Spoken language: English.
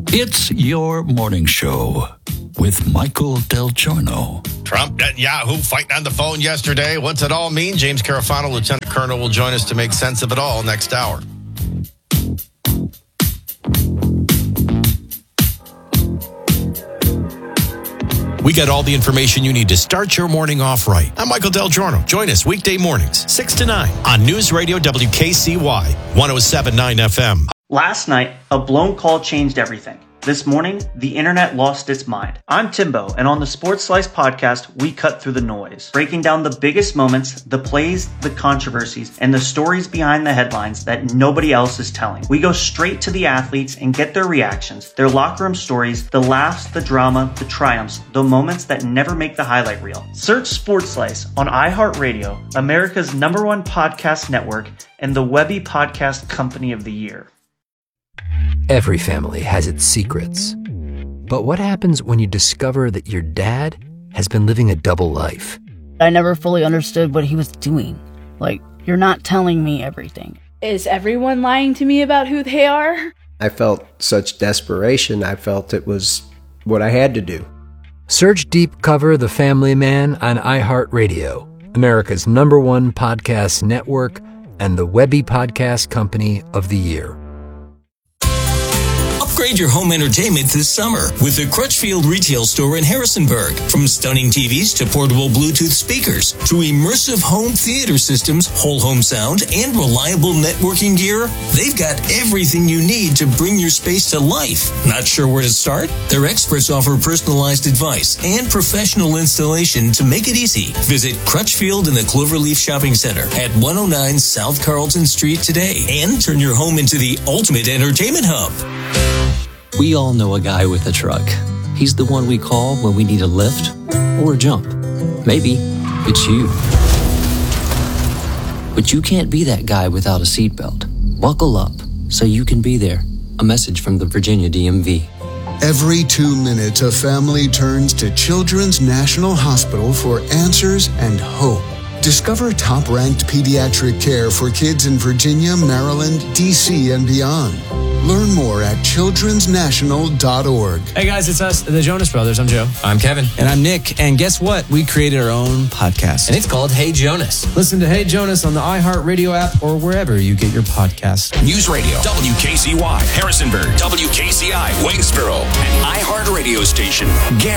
It's your morning show with Michael Del Giorno. Trump, Netanyahu fighting on the phone yesterday. What's it all mean? James Carafano, Lieutenant Colonel, will join us to make sense of it all next hour. We got all the information you need to start your morning off right. I'm Michael Del Giorno. Join us weekday mornings, 6 to 9 on News Radio WKCY, 107.9 FM. Last night, a blown call changed everything. This morning, the internet lost its mind. I'm Timbo, and on the Sports Slice podcast, we cut through the noise, breaking down the biggest moments, the plays, the controversies, and the stories behind the headlines that nobody else is telling. We go straight to the athletes and get their reactions, their locker room stories, the laughs, the drama, the triumphs, the moments that never make the highlight reel. Search Sports Slice on iHeartRadio, America's #1 podcast network, and the Webby Podcast Company of the Year. Every family has its secrets. But what happens when you discover that your dad has been living a double life? I never fully understood what he was doing. Like, you're not telling me everything. Is everyone lying to me about who they are? I felt such desperation. I felt it was what I had to do. Search Deep Cover The Family Man on iHeartRadio, America's #1 podcast network, and the Webby Podcast Company of the Year. Upgrade your home entertainment this summer with the Crutchfield Retail Store in Harrisonburg. From stunning TVs to portable Bluetooth speakers to immersive home theater systems, whole home sound, and reliable networking gear, they've got everything you need to bring your space to life. Not sure where to start? Their experts offer personalized advice and professional installation to make it easy. Visit Crutchfield in the Cloverleaf Shopping Center at 109 South Carlton Street today and turn your home into the ultimate entertainment hub. We all know a guy with a truck. He's the one we call when we need a lift or a jump. Maybe it's you. But you can't be that guy without a seatbelt. Buckle up so you can be there. A message from the Virginia DMV. Every 2 minutes, a family turns to Children's National Hospital for answers and hope. Discover top-ranked pediatric care for kids in Virginia, Maryland, D.C., and beyond. Learn more at childrensnational.org. Hey guys, it's us, the Jonas Brothers. I'm Joe. I'm Kevin. And I'm Nick. And guess what? We created our own podcast. And it's called Hey Jonas. Listen to Hey Jonas on the iHeartRadio app or wherever you get your podcasts. News Radio, WKCY, Harrisonburg, WKCI, Waynesboro, an iHeartRadio station. Guaranteed